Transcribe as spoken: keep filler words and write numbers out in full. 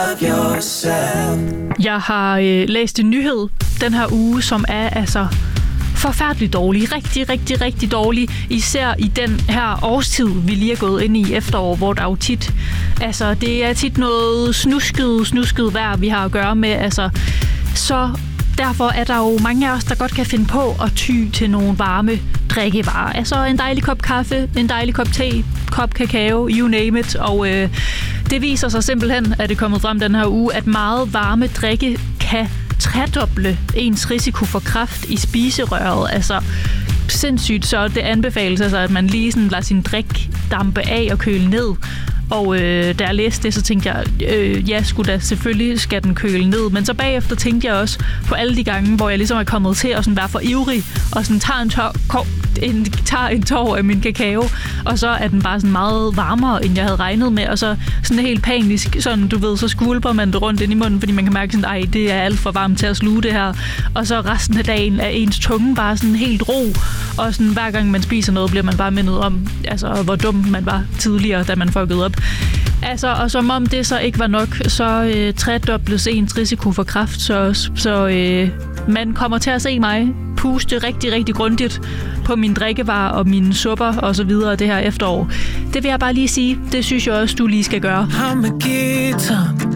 Jeg har øh, læst en nyhed den her uge, som er altså forfærdeligt dårlig. Rigtig, rigtig, rigtig dårlig. Især i den her årstid, vi lige er gået ind i efterår, hvor der er jo tit... Altså, det er tit noget snusket, snusket vejr, vi har at gøre med. Altså, så derfor er der jo mange af os, der godt kan finde på at ty til nogle varme drikkevarer. Altså en dejlig kop kaffe, en dejlig kop te, kop kakao, you name it. Og øh, det viser sig simpelthen, at det er kommet frem den her uge, at meget varme drikke kan tredoble ens risiko for kræft i spiserøret. Altså sindssygt, så det anbefales altså, at man lige sådan lader sin drik dampe af og køle ned. Og øh, da jeg læste det, så tænkte jeg, øh, ja, skulle da selvfølgelig skal den køle ned. Men så bagefter tænkte jeg også på alle de gange, hvor jeg ligesom er kommet til at sådan være for ivrig, og sådan tager en, tår, en, tager en tår af min kakao, og så er den bare sådan meget varmere, end jeg havde regnet med, og så sådan helt panisk, sådan du ved, så skvulper man det rundt ind i munden, fordi man kan mærke sådan, ej, det er alt for varmt til at sluge det her. Og så resten af dagen er ens tunge bare sådan helt ro, og sådan hver gang man spiser noget, bliver man bare mindet om, altså hvor dum man var tidligere, da man fuckede op. Altså, og som om det så ikke var nok, så øh, tredobles ens risiko for kræft, så, så øh, man kommer til at se mig puste rigtig, rigtig grundigt på mine drikkevarer og mine supper og så videre det her efterår. Det vil jeg bare lige sige, det synes jeg også, du lige skal gøre. I'm a guitar.